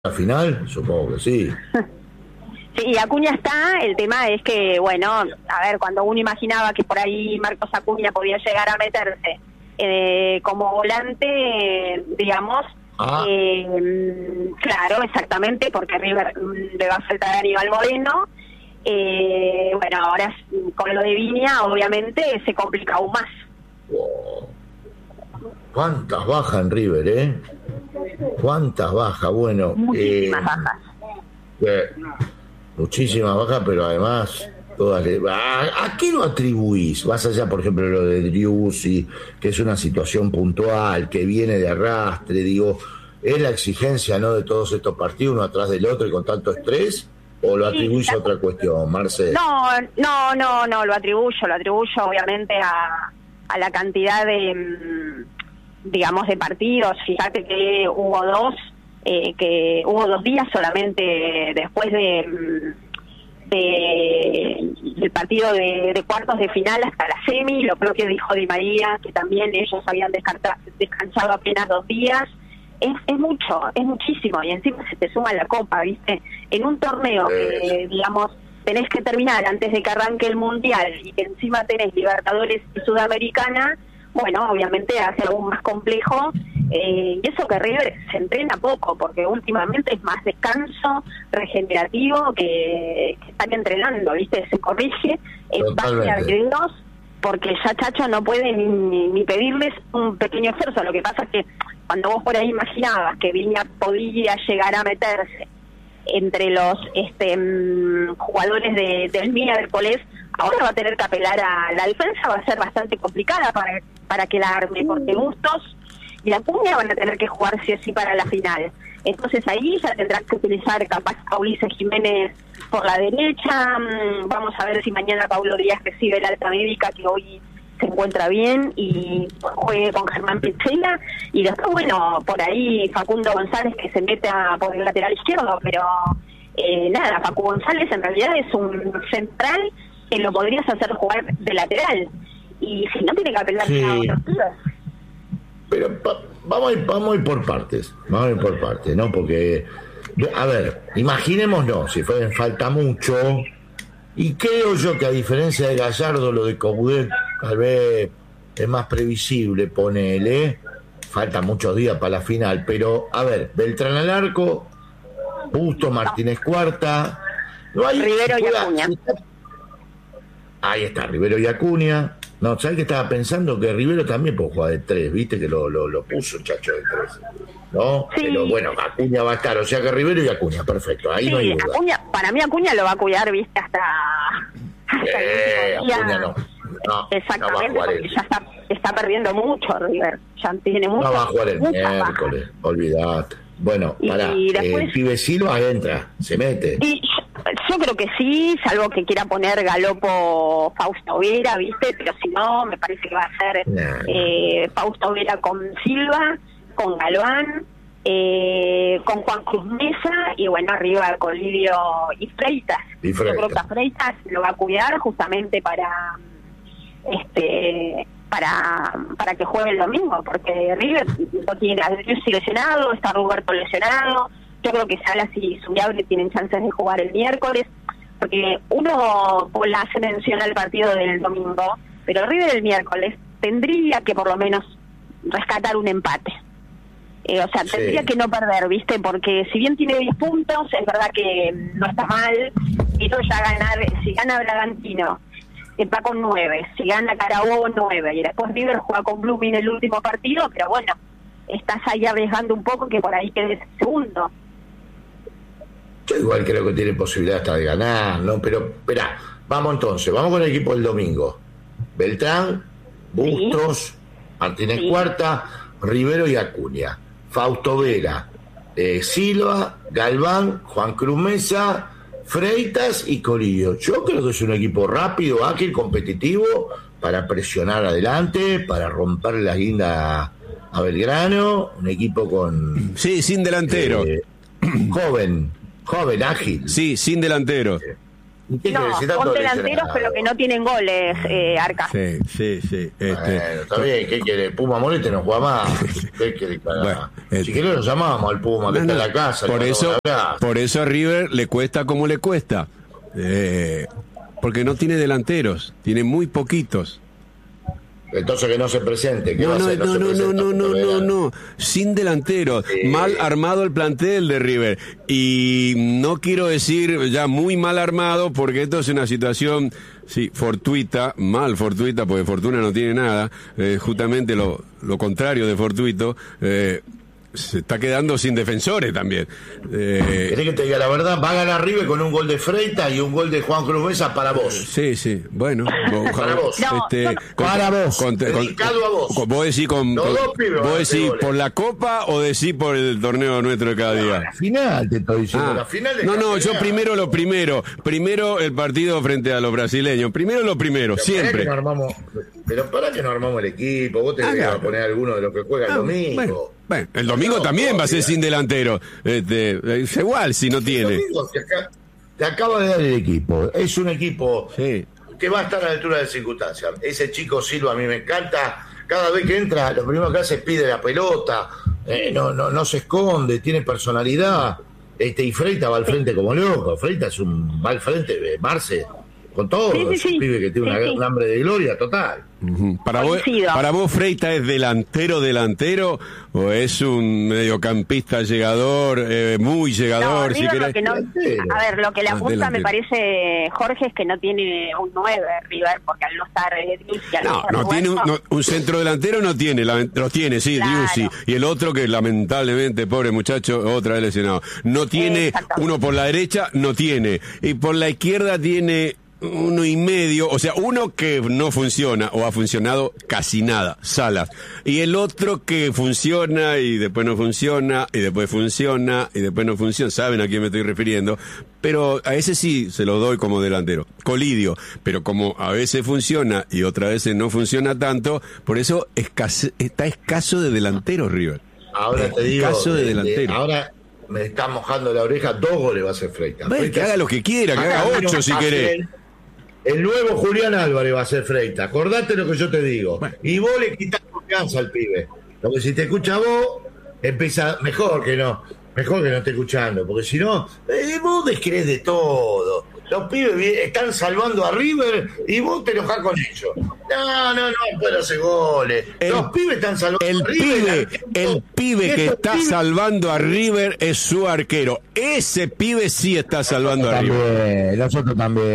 la final? Supongo que sí. Sí, Acuña está, el tema es que, bueno, a ver, cuando uno imaginaba que por ahí Marcos Acuña podía llegar a meterse como volante, digamos, claro, exactamente, porque River le va a faltar a Aníbal Moreno, bueno, ahora con lo de Viña, obviamente, se complica aún más. Wow. ¿Cuántas bajas en River, ¿Cuántas bajas? Bueno, muchísimas bajas. Muchísimas bajas, pero además todas. ¿A qué lo atribuís? Más allá, por ejemplo, lo de Driussi, que es una situación puntual, que viene de arrastre, digo, ¿es la exigencia, no, de todos estos partidos uno atrás del otro y con tanto estrés? ¿O lo atribuís a otra cuestión, Marcel? No, lo atribuyo obviamente a la cantidad de, digamos, de partidos. Fíjate que hubo dos días solamente después del partido de cuartos de final hasta la semi. Lo propio dijo Di María, que también ellos habían descansado apenas 2 días. Es muchísimo, y encima se te suma la Copa, ¿viste? En un torneo que, digamos, tenés que terminar antes de que arranque el Mundial y que encima tenés Libertadores y Sudamericana, bueno, obviamente hace aún más complejo, y eso que River se entrena poco, porque últimamente es más descanso regenerativo que están entrenando, ¿viste? Se corrige en base a Dios, porque ya Chacho no puede ni pedirles un pequeño esfuerzo. Lo que pasa es que cuando vos por ahí imaginabas que Viña podía llegar a meterse entre los jugadores del miércoles, ahora va a tener que apelar a la defensa, va a ser bastante complicada para que la arme, porque Bustos y la Acuña van a tener que jugar sí o sí para la final. Entonces ahí ya tendrás que utilizar capaz a Ulises Jiménez por la derecha. Vamos a ver si mañana Paulo Díaz recibe el alta médica, que hoy se encuentra bien, y juegue con Germán Pizzella. Y después, bueno, por ahí Facundo González, que se mete por el lateral izquierdo, pero nada, Facu González en realidad es un central que lo podrías hacer jugar de lateral, y si no, tiene que apelar a otros tíos. Pero vamos a ir por partes, ¿no? Porque, a ver, imaginémonos, si falta mucho, y creo yo que a diferencia de Gallardo, lo de Coudet tal vez es más previsible, ponele, faltan muchos días para la final, pero, a ver, Beltrán al arco, Busto, Martínez Cuarta, no hay Rivero y Acuña. Ahí está, Rivero y Acuña. No, ¿sabes qué estaba pensando? Que Rivero también puede jugar de 3, ¿viste? Que lo puso el Chacho de 3, ¿no? Sí. Pero bueno, Acuña va a estar, o sea que Rivero y Acuña, perfecto, ahí sí, no hay duda. Acuña, para mí Acuña lo va a cuidar, ¿viste? Hasta el Acuña no. Exactamente, no va a jugar porque ya está perdiendo mucho River, ya tiene mucho. No va a jugar el miércoles, olvidate. Bueno, después, el pibe Silva entra, se mete. Y yo creo que sí, salvo que quiera poner Galopo Fausto Vera, ¿viste? Pero si no, me parece que va a ser Fausto Vera con Silva, con Galván, con Juan Cruz Mesa, y bueno, arriba con Lidio y Freitas. Yo creo que a Freitas lo va a cuidar justamente para que juegue el domingo, porque River no tiene a Driussi lesionado, está Roberto lesionado. Yo creo que Salas y Zubiabre tienen chances de jugar el miércoles, porque uno la hace mención al partido del domingo, pero River el miércoles tendría que por lo menos rescatar un empate. O sea, tendría que no perder, ¿viste? Porque si bien tiene 10 puntos, es verdad que no está mal, y no ya ganar, si gana Bragantino, va con 9, si gana Carabobo 9, y después River juega con Blooming el último partido, pero bueno, estás ahí arriesgando un poco que por ahí quedes segundo. Yo igual creo que tiene posibilidad hasta de ganar, ¿no? Pero, espera, vamos con el equipo del domingo. Beltrán, Bustos, Martínez Cuarta, Rivero y Acuña. Fausto Vera, Silva, Galván, Juan Cruz Mesa, Freitas y Colillo. Yo creo que es un equipo rápido, ágil, competitivo, para presionar adelante, para romper la guinda a Belgrano. Un equipo con... Sí, sin delantero. Joven, ágil. Sí, sin delantero. ¿Y qué No, querés? Si tanto son delanteros, lesionado. pero que no tienen goles, Arca. Sí. Bueno, está bien, ¿qué quiere? Puma Morete no juega más. ¿Qué quiere que haga? Bueno, Si querés lo llamamos al Puma, que está en la casa. Por le eso, damos un abrazo. por eso a River le cuesta como le cuesta. Porque no tiene delanteros, tiene muy poquitos. Entonces que no se presente. ¿Qué va a hacer? No, se presenta porque verán. no, sin delanteros, mal armado el plantel de River, y no quiero decir ya muy mal armado, porque esto es una situación, sí, fortuita, mal fortuita, porque Fortuna no tiene nada, justamente lo contrario de fortuito, se está quedando sin defensores también. ¿Querés que te diga la verdad? Va a ganar River con un gol de Freitas y un gol de Juan Cruz Mesa para vos. Sí, bueno. Para vos. Para vos. Dedicado a vos. ¿Vos decís, Los dos pibes van a vos hacer decís goles. por la Copa o decís por el torneo nuestro de cada día? La final te estoy diciendo. Ah, La final de no, yo campeonato. primero lo primero. Primero el partido frente a los brasileños. Primero lo primero, Pero siempre. para que no armamos el equipo. Vos tenés que poner alguno de los que juega el domingo. Bueno, el domingo también va a ser sin delantero. Es igual si no tiene. El domingo te acaba de dar el equipo. Es un equipo Sí. que va a estar a la altura de las circunstancias. Ese chico Silva a mí me encanta. Cada vez que entra, lo primero que hace es pide la pelota. No se esconde, tiene personalidad. Y Freita va al frente como loco. Freita va al frente, Marce, con todo. Sí, Es un pibe que tiene un hambre de gloria total. Ujú. Coincido. Para vos, Freita es delantero o es un mediocampista llegador, muy llegador, No, si River querés? lo que no, a ver, lo que le apunta delantero. me parece, Jorge, es que no tiene un 9 River, porque al no estar Driussi, al No, estar no tiene un centro delantero, no tiene, lo tiene, sí, Claro. Driussi, y el otro que lamentablemente, pobre muchacho, otra vez lesionado. No tiene, Exactamente. uno por la derecha no tiene, y por la izquierda tiene 1,5, o sea, uno que no funciona o ha funcionado casi nada, Salas, y el otro que funciona y después no funciona y después funciona y después no funciona, saben a quién me estoy refiriendo, pero a ese sí se lo doy como delantero, Colidio, pero como a veces funciona y otras veces no funciona tanto, por eso está escaso de delantero River. Ahora te digo, Escaso de delantero. ahora me está mojando la oreja, 2 goles va a hacer Freitas. Bueno, que haga lo que quiera, que haga 8 si querés. El nuevo Julián Álvarez va a ser Freitas. Acordate lo que yo te digo. Bueno. Y vos le quitas confianza al pibe. Porque si te escucha vos, empieza mejor que no esté escuchando. Porque si no, vos descrees de todo. Los pibes están salvando a River y vos te enojás con ellos. No puedo hacer goles. Los pibes están salvando a River. El pibe que está salvando a River es su arquero. Ese pibe sí está salvando a River. Nosotros también.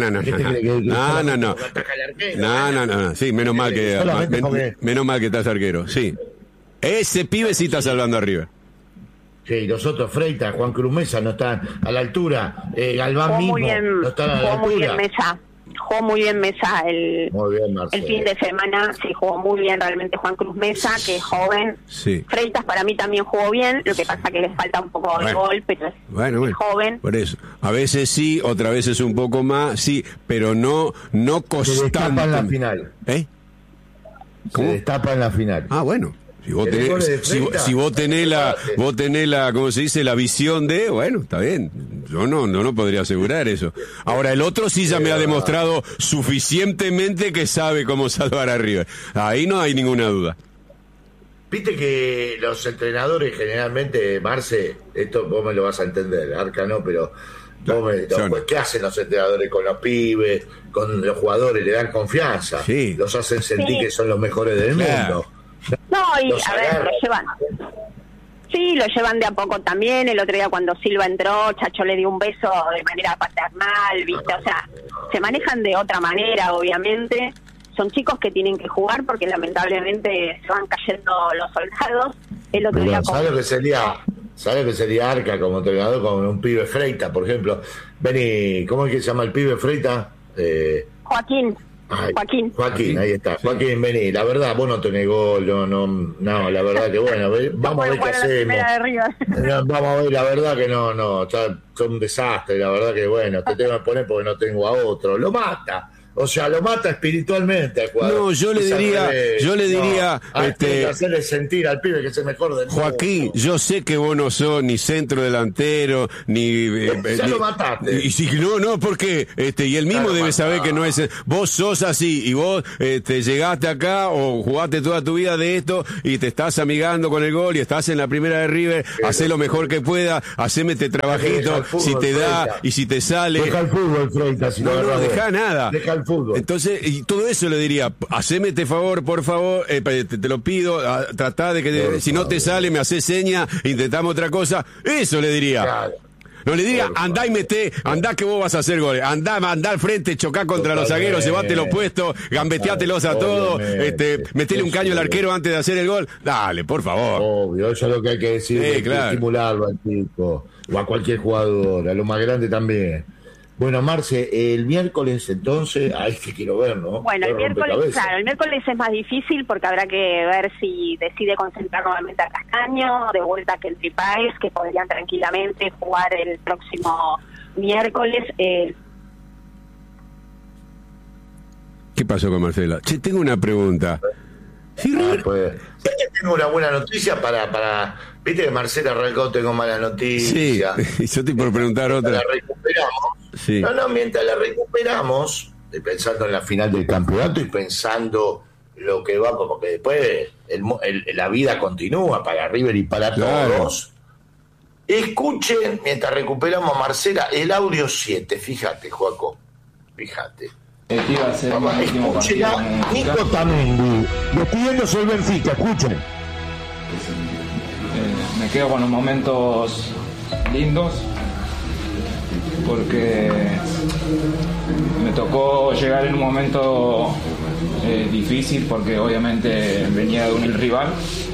No. Sí, menos mal que estás arquero. Sí. Ese pibe sí está salvando a River. Sí, nosotros, Freitas, Juan Cruz Mesa no están a la altura. Galván mismo no están a la Jugó muy bien altura. Mesa. Jugó muy bien Mesa Muy bien, Marcelo. el fin de semana. Sí, jugó muy bien realmente Juan Cruz Mesa, que es joven. Sí. Freitas para mí también jugó bien. Lo que pasa que le falta un poco de gol, pero es Bueno. joven. Por eso. A veces sí, otras veces un poco más, sí, pero no Se destapa en la constante. final. ¿Eh? Se destapa en la final. Ah, bueno. Si vos ¿Tenés goles de tenés, Freitas? si vos tenés la, ¿cómo se dice? La visión de, bueno, está bien. Yo no podría asegurar eso. Ahora, el otro sí ya me ha demostrado suficientemente que sabe cómo salvar a River. Ahí no hay ninguna duda. Viste que los entrenadores generalmente, Marce, esto vos me lo vas a entender, Arca no, pero ¿qué hacen los entrenadores con los pibes, con los jugadores? Le dan confianza, Sí. los hacen sentir Sí. que son los mejores del Claro. mundo. No, y Los a ver, agarran. lo llevan. Sí, lo llevan de a poco también. El otro día cuando Silva entró, Chacho le dio un beso de manera paternal, ¿viste? O sea, se manejan de otra manera, obviamente. Son chicos que tienen que jugar porque lamentablemente se van cayendo los soldados. El otro día ¿Sabes lo que sería Arca como entrenador con un pibe Freita, por ejemplo? Vení, ¿cómo es que se llama el pibe Freita? Joaquín, Joaquín, ahí está. Joaquín, vení. La verdad, vos no tenés gol, no, la verdad que bueno, vamos a ver qué hacemos. Vamos a ver, la verdad que no, son un desastre, la verdad que bueno, te tengo que poner porque no tengo a otro. Lo mata. O sea, lo mata espiritualmente al jugador. No, yo le diría, hay que hacerle sentir al pibe que es el mejor del mundo. Joaquín, yo sé que vos no sos ni centro delantero, ni... ya lo mataste. Y si no, porque y él mismo debe saber que no es... Vos sos así, y vos llegaste acá o jugaste toda tu vida de esto, y te estás amigando con el gol, y estás en la primera de River, hacé lo mejor que pueda, haceme este trabajito, si te da, y si te sale... Deja el fútbol, Freitas, si no deja nada. Deja el fútbol. Entonces, y todo eso le diría, haceme este favor, por favor, te lo pido, tratá de que si no te sale, me haces seña, intentamos otra cosa. Eso le diría. Claro. No le diría, andá y andá que vos vas a hacer goles, andá al frente, chocá contra los zagueros, llevate los puestos, gambeteátelos a todos, metele un caño al arquero antes de hacer el gol. Dale, por favor. Obvio, eso es lo que hay que decir, hay que estimularlo al tipo, o a cualquier jugador, a lo más grande también. Bueno, Marce, el miércoles entonces, ahí que quiero ver, ¿no? Bueno, el miércoles es más difícil porque habrá que ver si decide concentrar nuevamente a Castaño, de vuelta a Kendry Páez, que podrían tranquilamente jugar el próximo miércoles. ¿Qué pasó con Marcela? Che, tengo una pregunta. Sí, pues, tengo una buena noticia para... Viste que Marcela arrancó, tengo mala noticia. Sí, yo te por preguntar otra. La recuperamos. Sí. No, mientras la recuperamos, pensando en la final del campeonato y pensando lo que va, porque después la vida continúa para River y para todos. Escuchen, mientras recuperamos a Marcela, el audio 7, fíjate, Joaco, fíjate. Escuchen a Nico Tamendi, despidiéndose el Benfica, escuchen. Me quedo con los momentos lindos porque me tocó llegar en un momento difícil porque obviamente venía de un rival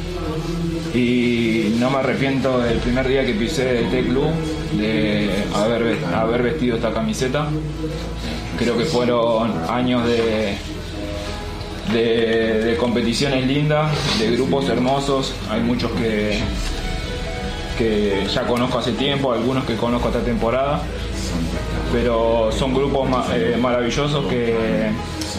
y no me arrepiento del primer día que pisé este club de haber vestido esta camiseta. Creo que fueron años de competiciones lindas, de grupos hermosos. Hay muchos que ya conozco hace tiempo, algunos que conozco esta temporada, pero son grupos maravillosos que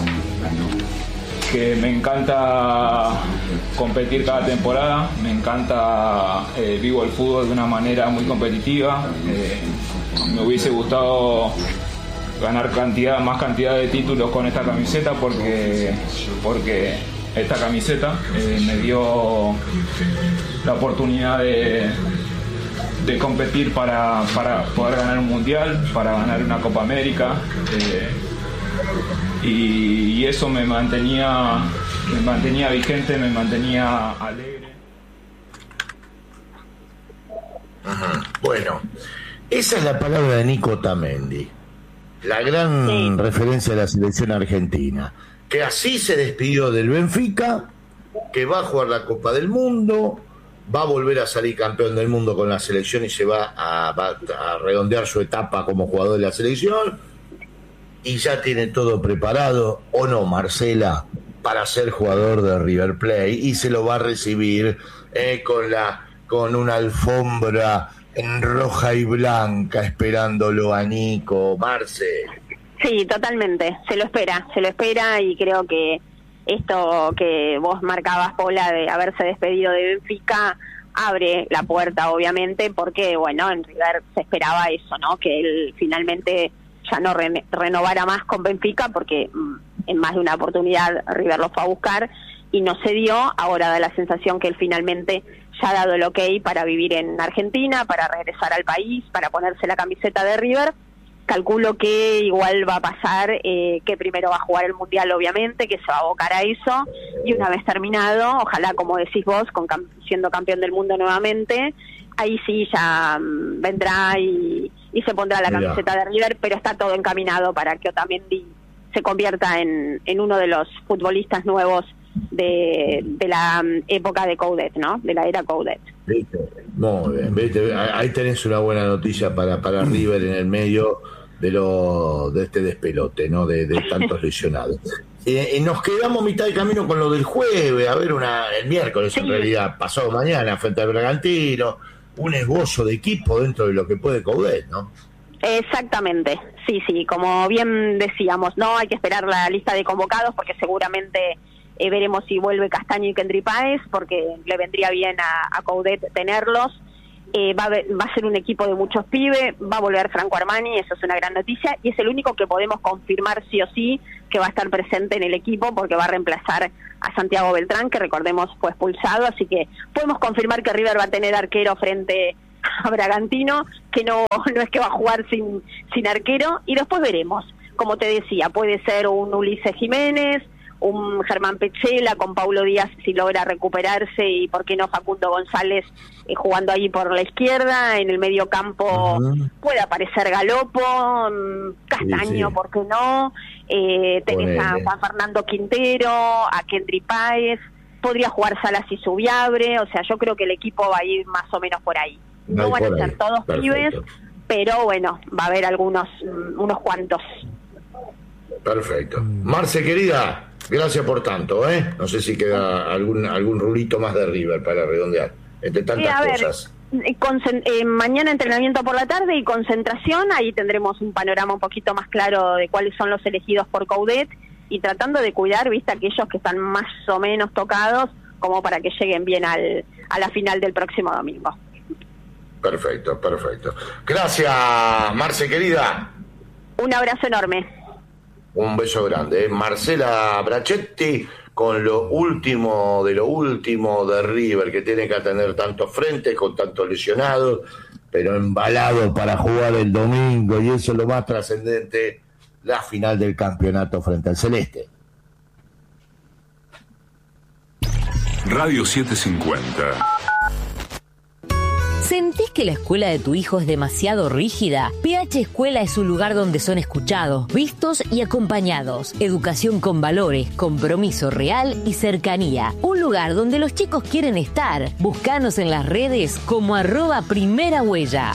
me encanta competir cada temporada, me encanta, vivo el fútbol de una manera muy competitiva. Me hubiese gustado ganar más cantidad de títulos con esta camiseta porque esta camiseta me dio la oportunidad de competir para poder ganar un mundial, para ganar una Copa América, y eso me mantenía vigente, me mantenía alegre. Ajá. Bueno, esa es la palabra de Nico Tamendi, la gran referencia de la selección argentina, que así se despidió del Benfica, que va a jugar la Copa del Mundo, va a volver a salir campeón del mundo con la selección y se va a redondear su etapa como jugador de la selección, y ya tiene todo preparado, ¿o no, Marcela?, para ser jugador de River Plate, y se lo va a recibir con una alfombra en roja y blanca esperándolo a Nico. Marce. Sí, totalmente, se lo espera, y creo que esto que vos marcabas, Paula, de haberse despedido de Benfica, abre la puerta, obviamente, porque, bueno, en River se esperaba eso, ¿no? Que él finalmente ya no renovara más con Benfica, porque en más de una oportunidad River lo fue a buscar y no se dio. Ahora da la sensación que él finalmente ya ha dado el ok para vivir en Argentina, para regresar al país, para ponerse la camiseta de River. Calculo que igual va a pasar, que primero va a jugar el Mundial, obviamente, que se va a abocar a eso, y una vez terminado, ojalá, como decís vos, siendo campeón del mundo nuevamente, ahí sí ya vendrá y se pondrá la camiseta de River, pero está todo encaminado para que Otamendi se convierta en uno de los futbolistas nuevos de la época de Coudet, ¿no? De la era Coudet. Muy bien, ¿viste? Ahí tenés una buena noticia para River en el medio de este despelote, ¿no? De tantos lesionados. Nos quedamos mitad de camino con lo del jueves, a ver, el miércoles, en realidad, pasado mañana, frente al Bragantino, un esbozo de equipo dentro de lo que puede Coudet, ¿no? Exactamente, sí, como bien decíamos, no hay que esperar la lista de convocados porque seguramente veremos si vuelve Castaño y Kendry Páez, porque le vendría bien a Coudet tenerlos. Va a ser un equipo de muchos pibes, va a volver Franco Armani, eso es una gran noticia, y es el único que podemos confirmar sí o sí que va a estar presente en el equipo porque va a reemplazar a Santiago Beltrán, que recordemos fue expulsado, así que podemos confirmar que River va a tener arquero frente a Bragantino, que no es que va a jugar sin arquero, y después veremos, como te decía, puede ser un Ulises Jiménez, un Germán Pechela con Paulo Díaz si logra recuperarse, y por qué no Facundo González jugando ahí por la izquierda. En el medio campo puede aparecer Galopo, Castaño, ¿por qué no? Tenés a Juan Fernando Quintero, a Kendry Páez, podría jugar Salas y Subiabre, o sea, yo creo que el equipo va a ir más o menos por ahí. No van a ser todos pibes, pero bueno, va a haber unos cuantos. Perfecto. Marce, querida, gracias por tanto, ¿eh? No sé si queda algún rulito más de River para redondear, entre tantas cosas. Mañana entrenamiento por la tarde y concentración, ahí tendremos un panorama un poquito más claro de cuáles son los elegidos por Coudet, y tratando de cuidar, viste, aquellos que están más o menos tocados, como para que lleguen bien a la final del próximo domingo. Perfecto. Gracias, Marce, querida. Un abrazo enorme. Un beso grande. Marcela Brachetti con lo último de River, que tiene que atender tantos frentes con tantos lesionados, pero embalado para jugar el domingo, y eso es lo más trascendente, la final del campeonato frente al Celeste. Radio 750. ¿Sentís que la escuela de tu hijo es demasiado rígida? PH Escuela es un lugar donde son escuchados, vistos y acompañados. Educación con valores, compromiso real y cercanía. Un lugar donde los chicos quieren estar. Búscanos en las redes como @primerahuella.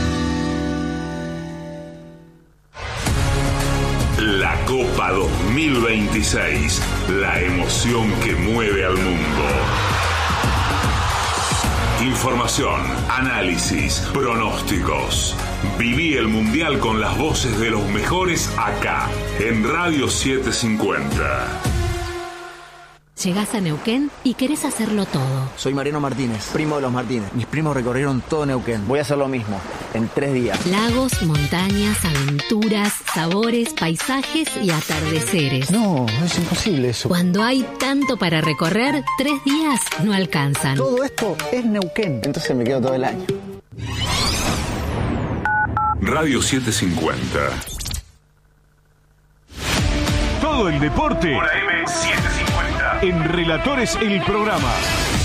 La Copa 2026. La emoción que mueve al mundo. Información, análisis, pronósticos. Viví el Mundial con las voces de los mejores acá, en Radio 750. Llegás a Neuquén y querés hacerlo todo. Soy Mariano Martínez, primo de los Martínez. Mis primos recorrieron todo Neuquén. Voy a hacer lo mismo, en 3 días. Lagos, montañas, aventuras, sabores, paisajes y atardeceres. No es imposible eso. Cuando hay tanto para recorrer, 3 días no alcanzan. Todo esto es Neuquén. Entonces me quedo todo el año. Radio 750. Todo el deporte Por AM 750. en Relatores el Programa.